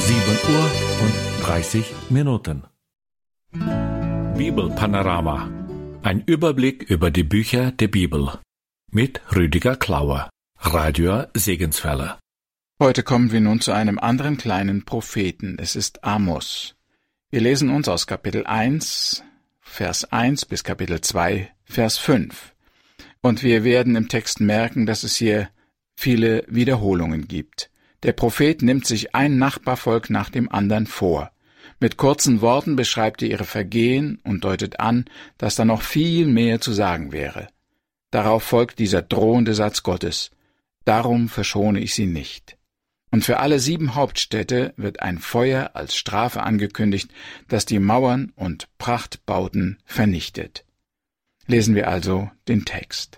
7:30 Bibelpanorama. Ein Überblick über die Bücher der Bibel. Mit Rüdiger Klauer, Radio Segenswelle. Heute kommen wir nun zu einem anderen kleinen Propheten. Es ist Amos. Wir lesen uns aus Kapitel 1, Vers 1 bis Kapitel 2, Vers 5. Und wir werden im Text merken, dass es hier viele Wiederholungen gibt. Der Prophet nimmt sich ein Nachbarvolk nach dem anderen vor. Mit kurzen Worten beschreibt er ihre Vergehen und deutet an, dass da noch viel mehr zu sagen wäre. Darauf folgt dieser drohende Satz Gottes: Darum verschone ich sie nicht. Und für alle 7 Hauptstädte wird ein Feuer als Strafe angekündigt, das die Mauern und Prachtbauten vernichtet. Lesen wir also den Text.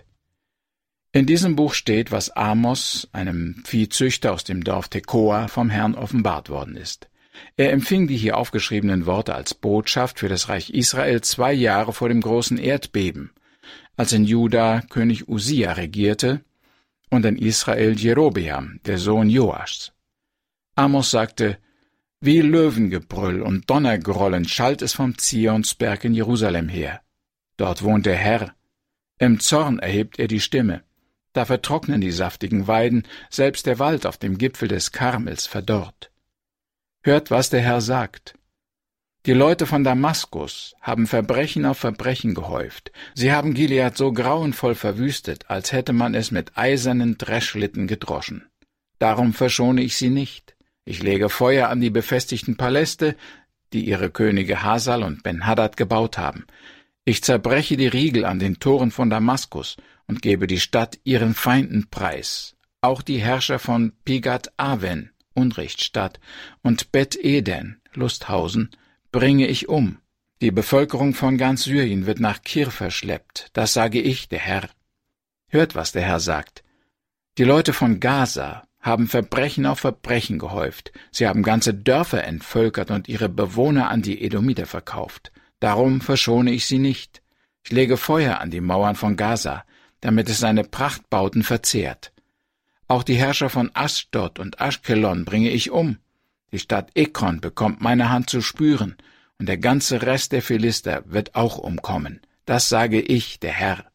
In diesem Buch steht, was Amos, einem Viehzüchter aus dem Dorf Tekoa, vom Herrn offenbart worden ist. Er empfing die hier aufgeschriebenen Worte als Botschaft für das Reich Israel 2 Jahre vor dem großen Erdbeben, als in Juda König Usia regierte und in Israel Jerobeam, der Sohn Joaschs. Amos sagte: Wie Löwengebrüll und Donnergrollen schallt es vom Zionsberg in Jerusalem her. Dort wohnt der Herr. Im Zorn erhebt er die Stimme. Da vertrocknen die saftigen Weiden, selbst der Wald auf dem Gipfel des Karmels verdorrt. Hört, was der Herr sagt. Die Leute von Damaskus haben Verbrechen auf Verbrechen gehäuft. Sie haben Gilead so grauenvoll verwüstet, als hätte man es mit eisernen Dreschlitten gedroschen. Darum verschone ich sie nicht. Ich lege Feuer an die befestigten Paläste, die ihre Könige Hasal und Ben-Hadad gebaut haben. Ich zerbreche die Riegel an den Toren von Damaskus und gebe die Stadt ihren Feinden preis. Auch die Herrscher von Pigat-Aven, Unrechtsstadt, und Bet-Eden, Lusthausen, bringe ich um. Die Bevölkerung von ganz Syrien wird nach Kir verschleppt. Das sage ich, der Herr. Hört, was der Herr sagt. Die Leute von Gaza haben Verbrechen auf Verbrechen gehäuft. Sie haben ganze Dörfer entvölkert und ihre Bewohner an die Edomiter verkauft. Darum verschone ich sie nicht. Ich lege Feuer an die Mauern von Gaza, damit es seine Prachtbauten verzehrt. Auch die Herrscher von Ashdod und Aschkelon bringe ich um. Die Stadt Ekron bekommt meine Hand zu spüren, und der ganze Rest der Philister wird auch umkommen. Das sage ich, der Herr.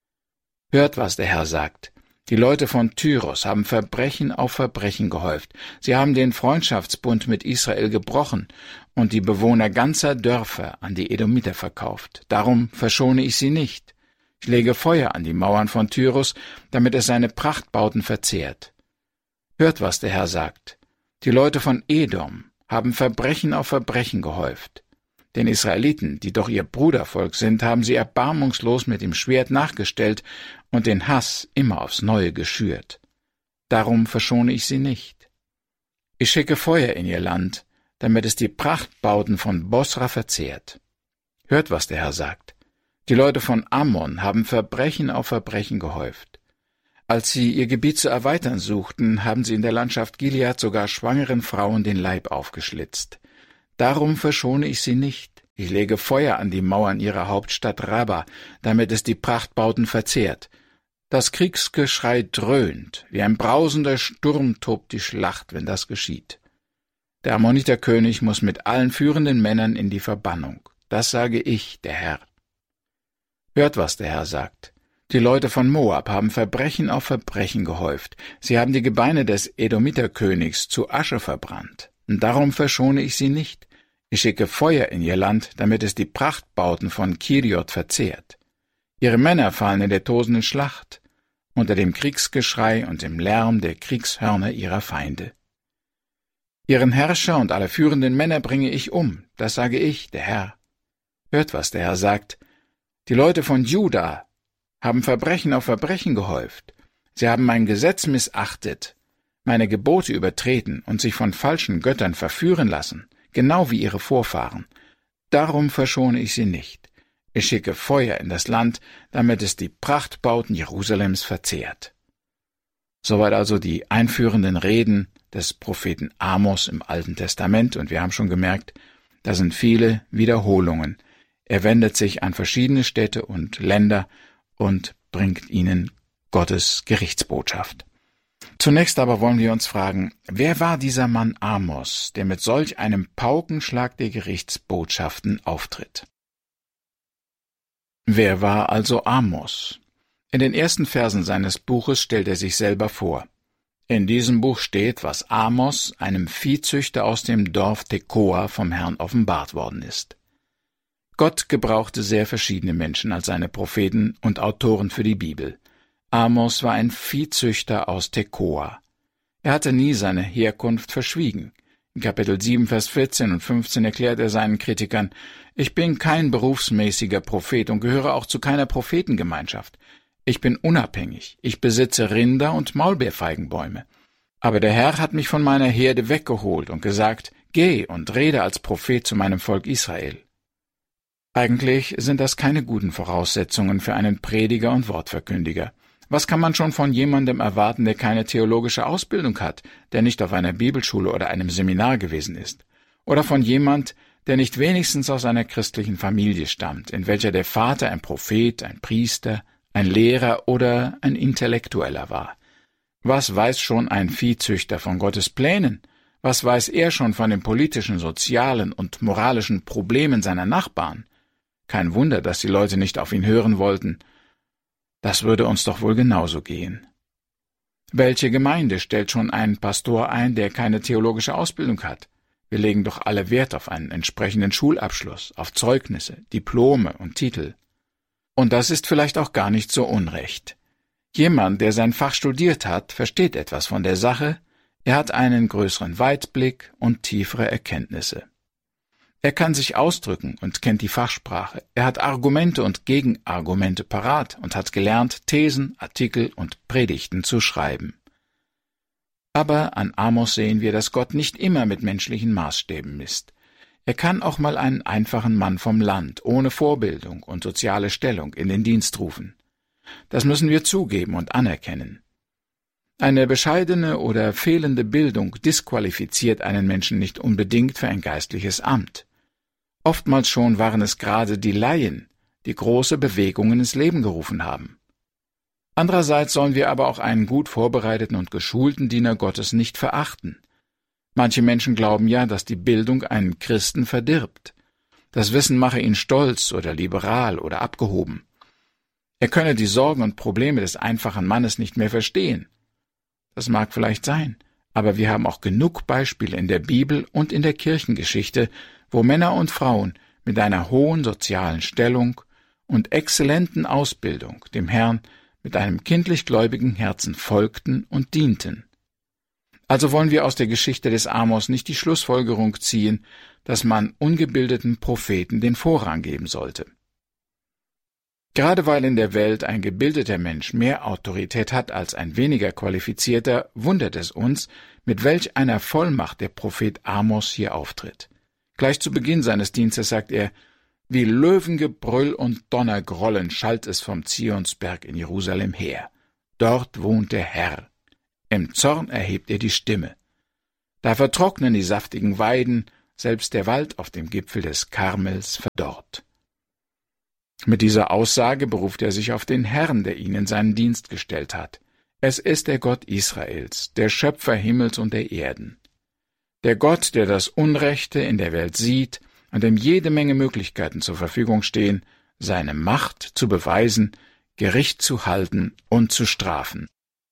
Hört, was der Herr sagt. Die Leute von Tyros haben Verbrechen auf Verbrechen gehäuft. Sie haben den Freundschaftsbund mit Israel gebrochen und die Bewohner ganzer Dörfer an die Edomiter verkauft. Darum verschone ich sie nicht. Ich lege Feuer an die Mauern von Tyros, damit es seine Prachtbauten verzehrt. Hört, was der Herr sagt. Die Leute von Edom haben Verbrechen auf Verbrechen gehäuft. Den Israeliten, die doch ihr Brudervolk sind, haben sie erbarmungslos mit dem Schwert nachgestellt und den Hass immer aufs Neue geschürt. Darum verschone ich sie nicht. Ich schicke Feuer in ihr Land, damit es die Prachtbauten von Bosra verzehrt. Hört, was der Herr sagt. Die Leute von Ammon haben Verbrechen auf Verbrechen gehäuft. Als sie ihr Gebiet zu erweitern suchten, haben sie in der Landschaft Gilead sogar schwangeren Frauen den Leib aufgeschlitzt. Darum verschone ich sie nicht. Ich lege Feuer an die Mauern ihrer Hauptstadt Rabba, damit es die Prachtbauten verzehrt. Das Kriegsgeschrei dröhnt, wie ein brausender Sturm tobt die Schlacht, wenn das geschieht. Der Ammoniterkönig muss mit allen führenden Männern in die Verbannung. Das sage ich, der Herr. Hört, was der Herr sagt. Die Leute von Moab haben Verbrechen auf Verbrechen gehäuft. Sie haben die Gebeine des Edomiterkönigs zu Asche verbrannt. Und darum verschone ich sie nicht. Ich schicke Feuer in ihr Land, damit es die Prachtbauten von Kiriot verzehrt. Ihre Männer fallen in der tosenden Schlacht, unter dem Kriegsgeschrei und dem Lärm der Kriegshörner ihrer Feinde. Ihren Herrscher und alle führenden Männer bringe ich um, das sage ich, der Herr. Hört, was der Herr sagt. Die Leute von Juda haben Verbrechen auf Verbrechen gehäuft. Sie haben mein Gesetz missachtet, meine Gebote übertreten und sich von falschen Göttern verführen lassen, genau wie ihre Vorfahren. Darum verschone ich sie nicht. Ich schicke Feuer in das Land, damit es die Prachtbauten Jerusalems verzehrt. Soweit also die einführenden Reden des Propheten Amos im Alten Testament, und wir haben schon gemerkt, da sind viele Wiederholungen. Er wendet sich an verschiedene Städte und Länder und bringt ihnen Gottes Gerichtsbotschaft. Zunächst aber wollen wir uns fragen, wer war dieser Mann Amos, der mit solch einem Paukenschlag der Gerichtsbotschaften auftritt? Wer war also Amos? In den ersten Versen seines Buches stellt er sich selber vor. In diesem Buch steht, was Amos, einem Viehzüchter aus dem Dorf Tekoa, vom Herrn offenbart worden ist. Gott gebrauchte sehr verschiedene Menschen als seine Propheten und Autoren für die Bibel. Amos war ein Viehzüchter aus Tekoa. Er hatte nie seine Herkunft verschwiegen. In Kapitel 7, Vers 14 und 15 erklärt er seinen Kritikern, »Ich bin kein berufsmäßiger Prophet und gehöre auch zu keiner Prophetengemeinschaft. Ich bin unabhängig, ich besitze Rinder und Maulbeerfeigenbäume. Aber der Herr hat mich von meiner Herde weggeholt und gesagt, geh und rede als Prophet zu meinem Volk Israel.« Eigentlich sind das keine guten Voraussetzungen für einen Prediger und Wortverkündiger. Was kann man schon von jemandem erwarten, der keine theologische Ausbildung hat, der nicht auf einer Bibelschule oder einem Seminar gewesen ist? Oder von jemand, der nicht wenigstens aus einer christlichen Familie stammt, in welcher der Vater ein Prophet, ein Priester, ein Lehrer oder ein Intellektueller war? Was weiß schon ein Viehzüchter von Gottes Plänen? Was weiß er schon von den politischen, sozialen und moralischen Problemen seiner Nachbarn? Kein Wunder, dass die Leute nicht auf ihn hören wollten. Das würde uns doch wohl genauso gehen. Welche Gemeinde stellt schon einen Pastor ein, der keine theologische Ausbildung hat? Wir legen doch alle Wert auf einen entsprechenden Schulabschluss, auf Zeugnisse, Diplome und Titel. Und das ist vielleicht auch gar nicht so unrecht. Jemand, der sein Fach studiert hat, versteht etwas von der Sache, er hat einen größeren Weitblick und tiefere Erkenntnisse. Er kann sich ausdrücken und kennt die Fachsprache. Er hat Argumente und Gegenargumente parat und hat gelernt, Thesen, Artikel und Predigten zu schreiben. Aber an Amos sehen wir, dass Gott nicht immer mit menschlichen Maßstäben misst. Er kann auch mal einen einfachen Mann vom Land, ohne Vorbildung und soziale Stellung, in den Dienst rufen. Das müssen wir zugeben und anerkennen. Eine bescheidene oder fehlende Bildung disqualifiziert einen Menschen nicht unbedingt für ein geistliches Amt. Oftmals schon waren es gerade die Laien, die große Bewegungen ins Leben gerufen haben. Andererseits sollen wir aber auch einen gut vorbereiteten und geschulten Diener Gottes nicht verachten. Manche Menschen glauben ja, dass die Bildung einen Christen verdirbt. Das Wissen mache ihn stolz oder liberal oder abgehoben. Er könne die Sorgen und Probleme des einfachen Mannes nicht mehr verstehen. Das mag vielleicht sein, aber wir haben auch genug Beispiele in der Bibel und in der Kirchengeschichte, wo Männer und Frauen mit einer hohen sozialen Stellung und exzellenten Ausbildung dem Herrn mit einem kindlich gläubigen Herzen folgten und dienten. Also wollen wir aus der Geschichte des Amos nicht die Schlussfolgerung ziehen, dass man ungebildeten Propheten den Vorrang geben sollte. Gerade weil in der Welt ein gebildeter Mensch mehr Autorität hat als ein weniger qualifizierter, wundert es uns, mit welch einer Vollmacht der Prophet Amos hier auftritt. Gleich zu Beginn seines Dienstes sagt er, »Wie Löwengebrüll und Donnergrollen schallt es vom Zionsberg in Jerusalem her. Dort wohnt der Herr. Im Zorn erhebt er die Stimme. Da vertrocknen die saftigen Weiden, selbst der Wald auf dem Gipfel des Karmels verdorrt.« Mit dieser Aussage beruft er sich auf den Herrn, der ihn in seinen Dienst gestellt hat. Es ist der Gott Israels, der Schöpfer Himmels und der Erden. Der Gott, der das Unrechte in der Welt sieht und dem jede Menge Möglichkeiten zur Verfügung stehen, seine Macht zu beweisen, Gericht zu halten und zu strafen.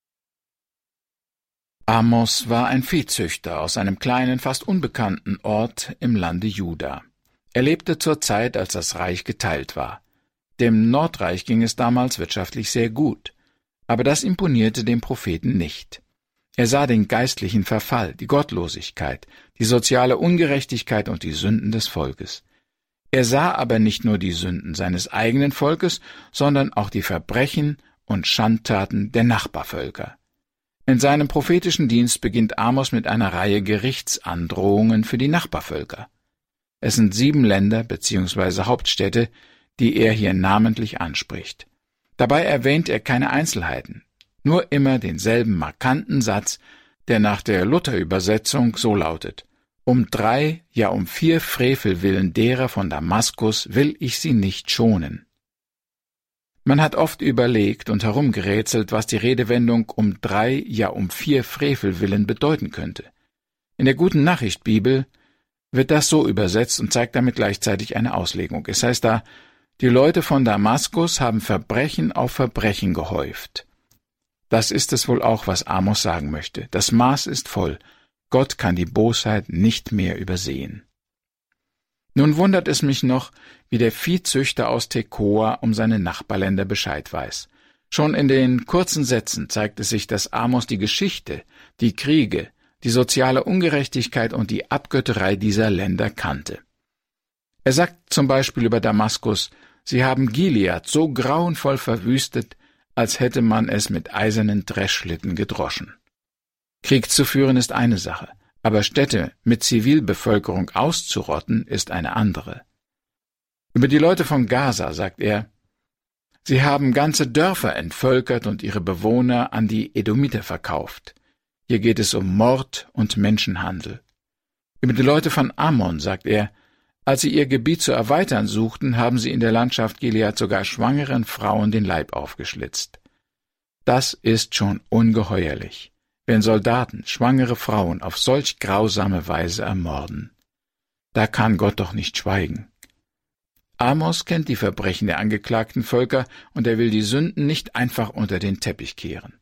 Amos war ein Viehzüchter aus einem kleinen, fast unbekannten Ort im Lande Juda. Er lebte zur Zeit, als das Reich geteilt war. Dem Nordreich ging es damals wirtschaftlich sehr gut, aber das imponierte dem Propheten nicht. Er sah den geistlichen Verfall, die Gottlosigkeit, die soziale Ungerechtigkeit und die Sünden des Volkes. Er sah aber nicht nur die Sünden seines eigenen Volkes, sondern auch die Verbrechen und Schandtaten der Nachbarvölker. In seinem prophetischen Dienst beginnt Amos mit einer Reihe Gerichtsandrohungen für die Nachbarvölker. Es sind 7 Länder bzw. Hauptstädte, die er hier namentlich anspricht. Dabei erwähnt er keine Einzelheiten, nur immer denselben markanten Satz, der nach der Luther-Übersetzung so lautet: Um 3, ja um 4 Frevel willen derer von Damaskus will ich sie nicht schonen. Man hat oft überlegt und herumgerätselt, was die Redewendung um 3, ja um 4 Frevel willen bedeuten könnte. In der Guten Nachricht Bibel wird das so übersetzt und zeigt damit gleichzeitig eine Auslegung. Es heißt da, die Leute von Damaskus haben Verbrechen auf Verbrechen gehäuft. Das ist es wohl auch, was Amos sagen möchte. Das Maß ist voll. Gott kann die Bosheit nicht mehr übersehen. Nun wundert es mich noch, wie der Viehzüchter aus Tekoa um seine Nachbarländer Bescheid weiß. Schon in den kurzen Sätzen zeigt es sich, dass Amos die Geschichte, die Kriege, die soziale Ungerechtigkeit und die Abgötterei dieser Länder kannte. Er sagt zum Beispiel über Damaskus, sie haben Gilead so grauenvoll verwüstet, als hätte man es mit eisernen Dreschschlitten gedroschen. Krieg zu führen ist eine Sache, aber Städte mit Zivilbevölkerung auszurotten ist eine andere. Über die Leute von Gaza sagt er, sie haben ganze Dörfer entvölkert und ihre Bewohner an die Edomiter verkauft. Hier geht es um Mord und Menschenhandel. Über die Leute von Ammon sagt er, als sie ihr Gebiet zu erweitern suchten, haben sie in der Landschaft Gilead sogar schwangeren Frauen den Leib aufgeschlitzt. Das ist schon ungeheuerlich, wenn Soldaten schwangere Frauen auf solch grausame Weise ermorden. Da kann Gott doch nicht schweigen. Amos kennt die Verbrechen der angeklagten Völker und er will die Sünden nicht einfach unter den Teppich kehren.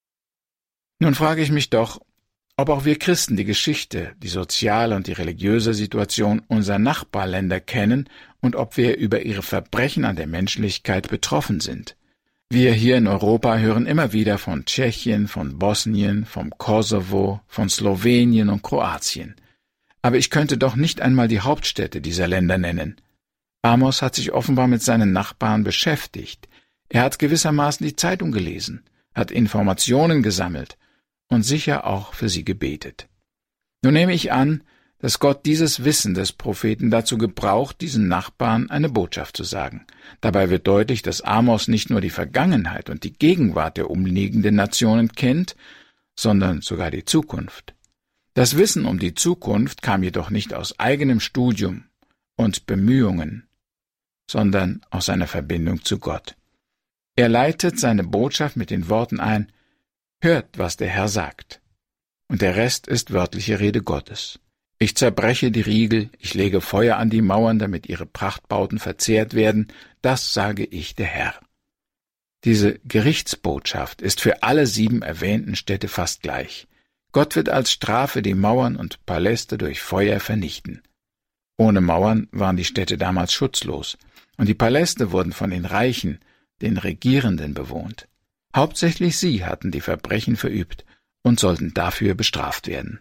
Nun frage ich mich doch, ob auch wir Christen die Geschichte, die soziale und die religiöse Situation unserer Nachbarländer kennen und ob wir über ihre Verbrechen an der Menschlichkeit betroffen sind. Wir hier in Europa hören immer wieder von Tschechien, von Bosnien, vom Kosovo, von Slowenien und Kroatien. Aber ich könnte doch nicht einmal die Hauptstädte dieser Länder nennen. Amos hat sich offenbar mit seinen Nachbarn beschäftigt. Er hat gewissermaßen die Zeitung gelesen, hat Informationen gesammelt und sicher auch für sie gebetet. Nun nehme ich an, dass Gott dieses Wissen des Propheten dazu gebraucht, diesen Nachbarn eine Botschaft zu sagen. Dabei wird deutlich, dass Amos nicht nur die Vergangenheit und die Gegenwart der umliegenden Nationen kennt, sondern sogar die Zukunft. Das Wissen um die Zukunft kam jedoch nicht aus eigenem Studium und Bemühungen, sondern aus seiner Verbindung zu Gott. Er leitet seine Botschaft mit den Worten ein, »Hört, was der Herr sagt«, und der Rest ist wörtliche Rede Gottes. Ich zerbreche die Riegel, ich lege Feuer an die Mauern, damit ihre Prachtbauten verzehrt werden, das sage ich der Herr. Diese Gerichtsbotschaft ist für alle 7 erwähnten Städte fast gleich. Gott wird als Strafe die Mauern und Paläste durch Feuer vernichten. Ohne Mauern waren die Städte damals schutzlos, und die Paläste wurden von den Reichen, den Regierenden bewohnt. Hauptsächlich sie hatten die Verbrechen verübt und sollten dafür bestraft werden.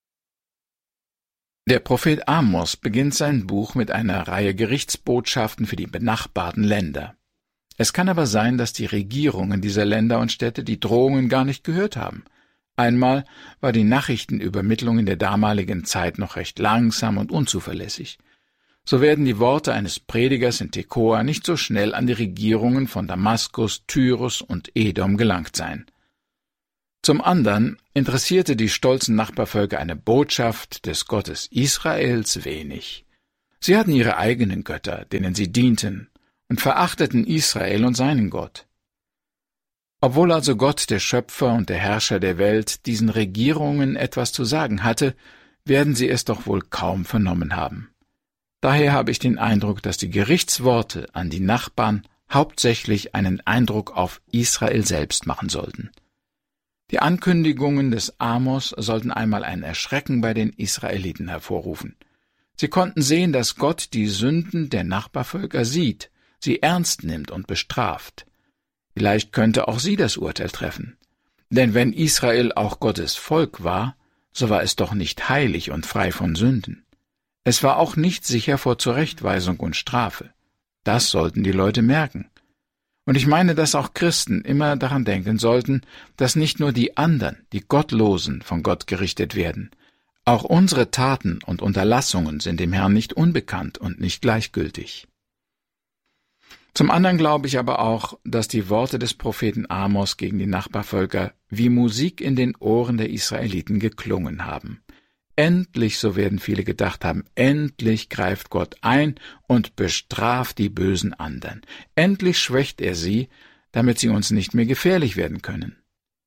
Der Prophet Amos beginnt sein Buch mit einer Reihe Gerichtsbotschaften für die benachbarten Länder. Es kann aber sein, dass die Regierungen dieser Länder und Städte die Drohungen gar nicht gehört haben. Einmal war die Nachrichtenübermittlung in der damaligen Zeit noch recht langsam und unzuverlässig. So werden die Worte eines Predigers in Tekoa nicht so schnell an die Regierungen von Damaskus, Tyrus und Edom gelangt sein. Zum anderen interessierte die stolzen Nachbarvölker eine Botschaft des Gottes Israels wenig. Sie hatten ihre eigenen Götter, denen sie dienten, und verachteten Israel und seinen Gott. Obwohl also Gott, der Schöpfer und der Herrscher der Welt, diesen Regierungen etwas zu sagen hatte, werden sie es doch wohl kaum vernommen haben. Daher habe ich den Eindruck, dass die Gerichtsworte an die Nachbarn hauptsächlich einen Eindruck auf Israel selbst machen sollten. Die Ankündigungen des Amos sollten einmal ein Erschrecken bei den Israeliten hervorrufen. Sie konnten sehen, dass Gott die Sünden der Nachbarvölker sieht, sie ernst nimmt und bestraft. Vielleicht könnte auch sie das Urteil treffen. Denn wenn Israel auch Gottes Volk war, so war es doch nicht heilig und frei von Sünden. Es war auch nicht sicher vor Zurechtweisung und Strafe. Das sollten die Leute merken. Und ich meine, dass auch Christen immer daran denken sollten, dass nicht nur die anderen, die Gottlosen, von Gott gerichtet werden. Auch unsere Taten und Unterlassungen sind dem Herrn nicht unbekannt und nicht gleichgültig. Zum anderen glaube ich aber auch, dass die Worte des Propheten Amos gegen die Nachbarvölker wie Musik in den Ohren der Israeliten geklungen haben. Endlich, so werden viele gedacht haben, endlich greift Gott ein und bestraft die bösen anderen. Endlich schwächt er sie, damit sie uns nicht mehr gefährlich werden können.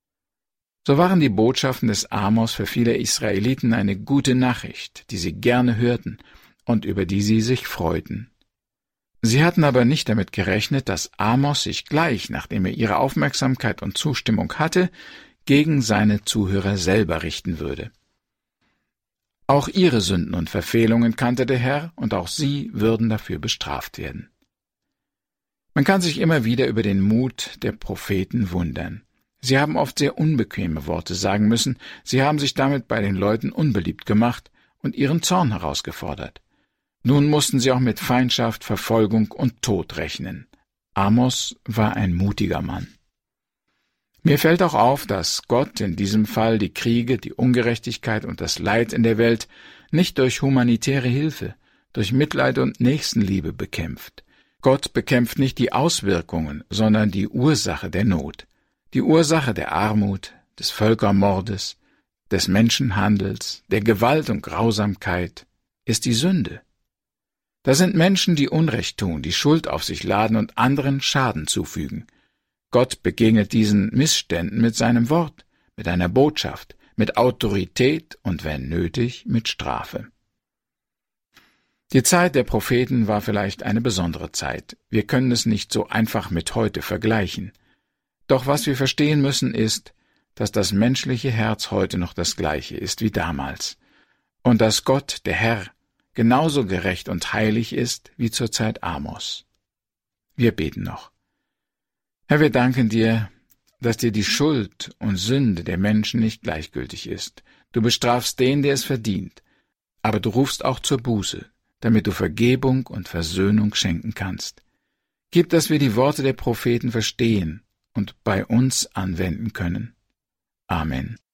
So waren die Botschaften des Amos für viele Israeliten eine gute Nachricht, die sie gerne hörten und über die sie sich freuten. Sie hatten aber nicht damit gerechnet, dass Amos sich gleich, nachdem er ihre Aufmerksamkeit und Zustimmung hatte, gegen seine Zuhörer selber richten würde. Auch ihre Sünden und Verfehlungen kannte der Herr, und auch sie würden dafür bestraft werden. Man kann sich immer wieder über den Mut der Propheten wundern. Sie haben oft sehr unbequeme Worte sagen müssen, sie haben sich damit bei den Leuten unbeliebt gemacht und ihren Zorn herausgefordert. Nun mussten sie auch mit Feindschaft, Verfolgung und Tod rechnen. Amos war ein mutiger Mann. Mir fällt auch auf, dass Gott in diesem Fall die Kriege, die Ungerechtigkeit und das Leid in der Welt nicht durch humanitäre Hilfe, durch Mitleid und Nächstenliebe bekämpft. Gott bekämpft nicht die Auswirkungen, sondern die Ursache der Not, die Ursache der Armut, des Völkermordes, des Menschenhandels, der Gewalt und Grausamkeit ist die Sünde. Das sind Menschen, die Unrecht tun, die Schuld auf sich laden und anderen Schaden zufügen. Gott begegnet diesen Missständen mit seinem Wort, mit einer Botschaft, mit Autorität und, wenn nötig, mit Strafe. Die Zeit der Propheten war vielleicht eine besondere Zeit. Wir können es nicht so einfach mit heute vergleichen. Doch was wir verstehen müssen ist, dass das menschliche Herz heute noch das gleiche ist wie damals und dass Gott, der Herr, genauso gerecht und heilig ist wie zur Zeit Amos. Wir beten noch. Herr, wir danken dir, dass dir die Schuld und Sünde der Menschen nicht gleichgültig ist. Du bestrafst den, der es verdient, aber du rufst auch zur Buße, damit du Vergebung und Versöhnung schenken kannst. Gib, dass wir die Worte der Propheten verstehen und bei uns anwenden können. Amen.